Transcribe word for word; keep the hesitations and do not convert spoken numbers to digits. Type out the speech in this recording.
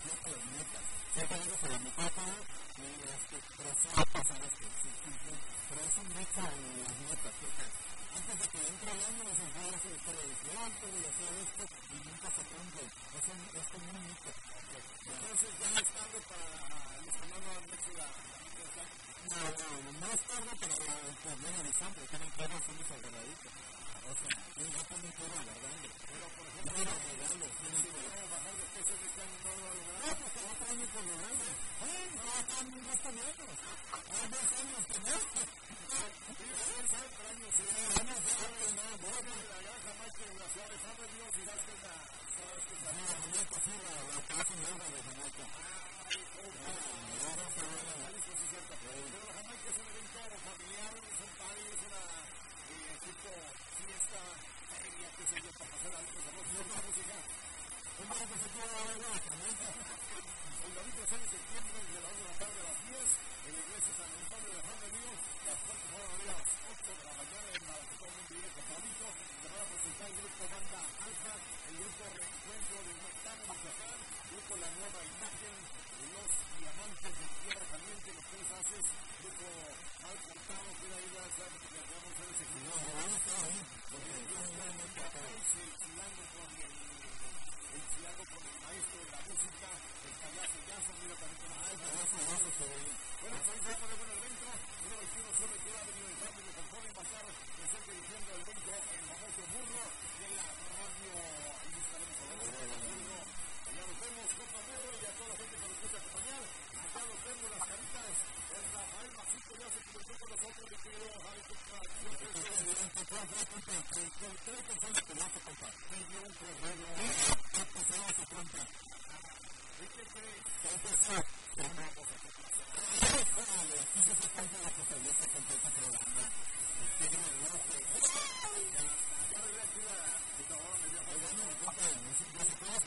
completa las metas. Ya te digo, para mi micrófono, este, pero sí va a pasar esto, sí, sí, sí, pero es un reto en las metas, porque antes de que entre el año, les voy a hacer televisión, voy a hacer esto, y nunca se cumple. Es un, es como un mito. Entonces ya no es tarde para los que no lo han hecho la... No, no, no es tarde, pero pues bueno, avisando, tienen que hacer un desagradadito. O sea, yo ya también quiero alargando. Pero por ejemplo, no era regalo, tienen que bajar de peso de este año, no lo lograrán. no, pues el otro año por logrando. ¡Eh! No, están un resto de años. Hay dos años que no. Sí, años de años, sí. Años de años, no, bueno. La granja más que la suave, sabe Dios, y das que la... No, la Jamaica, sí, la, la que hacen yoga de Jamaica. Ay, pobre. Ahora se ve la... Pero la Jamaica es un evento familiar, es un party, es una eh, tipo fiesta, feria, qué sé yo, para pasar algo, la música. ¿Cómo se se puede ver la Jamaica? El domingo seis de septiembre, de las dos de la tarde a las diez, en la iglesia San Antonio de Juan de Dios, las puertas van a abrir a las ocho de la mañana en la totalmente directo Pablito, se van a presentar el grupo Banda Alfa, el grupo Reencuentro de Montana, Michoacán, el grupo La Nueva Imagen, de los Diamantes de Tierra Caliente, los tres haces, grupo Mal Portado, que era ir a hacer, que vamos a hacer ese grupo. No, no, no está ahí, porque es un gran momento. Chilando con el, el chilando con el maestro de la música, el payaso Yazo, mira también con el payaso Yazo se ve. Bueno, pues ahí se pone bueno el evento, uno veintiuno sobre que ha venido el cambio de control en Bazar, que está dirigiendo el evento, el famoso burro de la radio, ahí estaremos hablando de el burro, allá nos vemos, Copa Burro, y a toda la gente que nos gusta acompañar, acá nos vemos las caritas, el Rafael Macito ya se convirtió con nosotros, mi querido Javi Tucca, yo creo que es el tres personas que vas a contar. Te dio un problema.